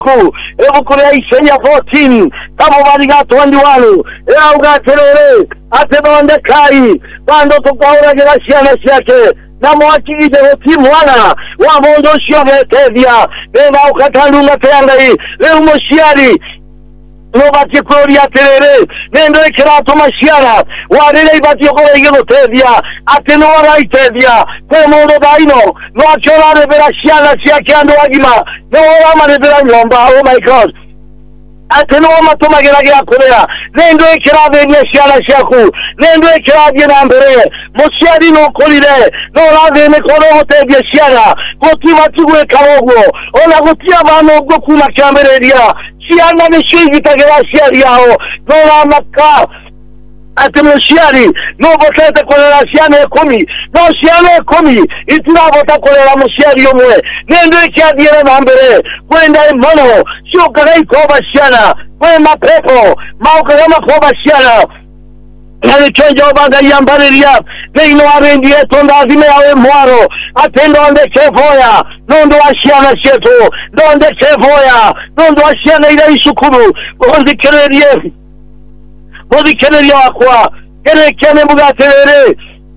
ku ebukuru ya Isaiah 14 kama baliga 21 ya ugaterere atebonde kai bando tukaura gerasiana siake na mwachigide hoti mwana wa mondo shiove tevia beba ukatandunga teangai leo moshiari Nobati Korea Terere, Nendo Kerato Mashiara, Warele Batio Tevia, Atenora Tevia, Pomodo Daino, no Chola Verasiana, Siakando Agima, no Rama Veranyomba, oh my God. Atenoma Tomagera Korea, Nendo Kerave Siana Shaku, Nendo Keravian Ambere, Moshiari no Colide, no Rave Nekoro Tevia Siana, Kotima Tue Karogo, Ola Gotiavano Gokuma Cameria. Siana Meshivita Graciariao, Nora Maka, Atemoshiari, no Boteta Coleraciane Comi, no Siane Comi, it's not what I call a Moshiario, Nende Chiadiera Nambere, when I mono, Shokare Kobasiana, when my people, Maukarama Kobasiana. Nel change over the Yambaria, they know I'm in the Etonda Vimea Moro, attend on the Kevoya, non do Asiana Sheto, non the Kevoya, non do Asiana Isukuru, on the Canadian, on the Canadian Aqua, Kene Mugatere,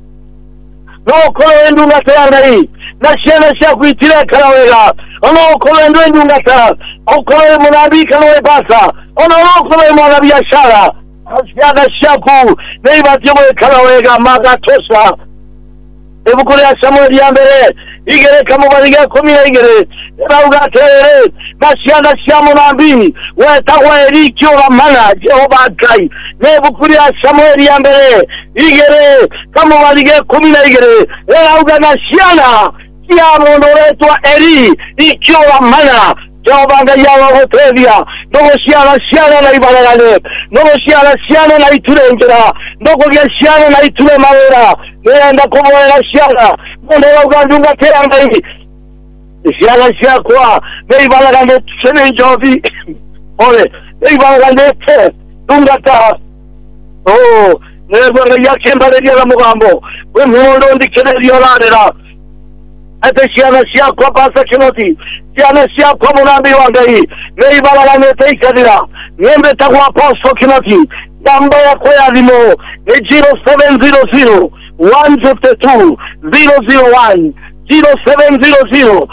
no Colendo Natanari, Nasiana Shakwitira Caravela, no Colendo Nugata, O Cole Monabi Canoe Basa, on a Cole Monabia Shara. Asiana Shaku, Neighbor Karawega, Magatosa, Ebukuria Samuel Yambere, Igere Kamariga Communigere, Rauga Tere, Nasiana Shamunabi, where Tawa Rikyo Mana, Jehovah Kai, Nebukuria Samuel Yambere, Igere, Kamariga Communigere, Rauga Nasiana, Siamo to Eri, Ikyo Mana. Jehovah Yawa Hotevia, no Siana Siana Naibalale, no Siana Siana Naiturengera, no Siana Naiture Mavera, and the Comora Siana, Monera Dunga Terangay, Siana Siaqua, Naibalane, Seven Jovi, Ole, Naibalane, Dungata, oh, never Yakemba Mugambo, when we were on the Canadian at the Siana Siaqua Pasa Kinoti. Siana Siaqua Munabi Wangai, Neibalane Tekadira, Nemetawa Posto Kinoti, Namba Koyadimo, 0700 152 001, 0700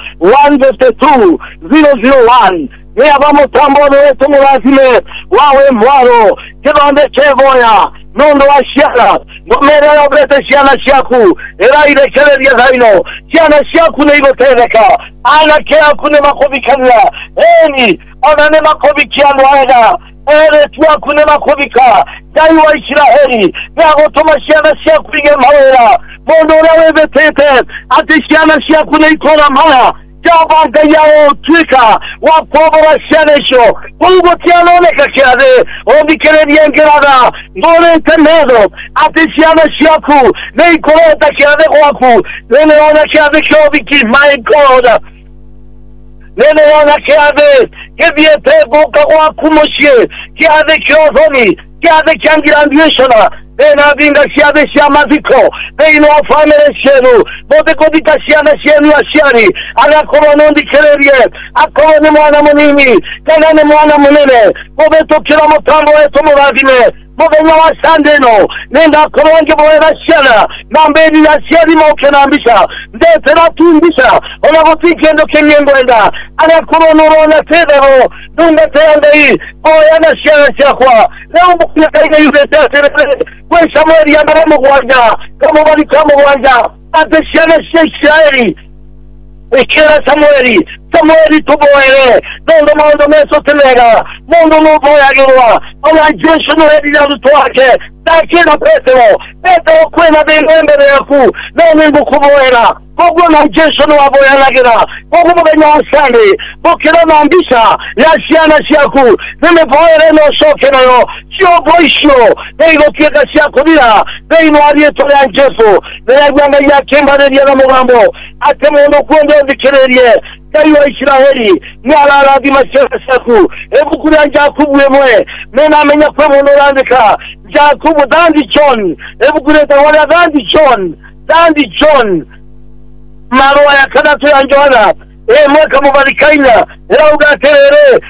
152 001. Vamos tambo de Tomazime, Wawe Mwaro, Kevande Chevoya, Nondo Asiana, Nomera Obrete Siana Siaku, Eraide Keredia Zaino, Siana Siaku Nego Tereka, Ana Kea Kunema Kovikana, Eni, Onanema Kovikiana, Ere Tua Kunema Kovika, Daiwa Ishiraheri, Nago Tomasiana Siaku Mawera, Mondora Vetete, Atisiana Siaku Nekona Mala. Jabanga yao twika wa pobra shanesho ungo tiano nekakiade ondi Canadian gerada dole tenedo atisiana shiaku nei korota kiade kwaku nene ona kiade kobiki my God nene ona kiade kebiete boka kwaku moshie kiade kyozoni kiade kyangirandieshona Ena vinga siade siamaziko, Peino famere shenu, Bote kodita siana shenu asiani, Ala koronon di kererie, Akorone mwana monimi, Kanane mwana monene, Bobeto kiramo tango eto morazime, Bobenyo asandeno, Nenda koronge boera siana, Nambeni ya siadi moke nambisha, Ndete na tumbisha, Ona botikendo kenyemboenda, Ala korono rona tedero, Dunga teandei, Boyana siana siakwa, Leo mukuna kaina yubete atere, When Samuel Yamaramu Wanda, Kamobadi Kamowanda, at the Shana Shari, we kill Samueli, Samueli to Boere, Nondo Mondo Meso Telega, Mondo Boyagua, on a Jason ready to talk, that kid of Petro, Petro Quena de Membereku, no Nimbu Kuboera, Pogona Jason Aboyagera, Pogona Sunday, Pokera Mambisa, Yasiana Siaku, Neme Boere no Sokeno, Sio Boisho, they go get a Siakuria, they know Arietola and Jesso, they are going to Yakemba de Yamagambo, Atemono Kundo the Canadian. Kaiwa Israeli, Nyala di Masaku, Ebukuria Jakubu Mwe, Mena Mena Promolandika, Jakubu Dandy John, Ebukuria Dandy John, Maroya Kanatu and Joanna, mwaka mubarikaina era ugaterere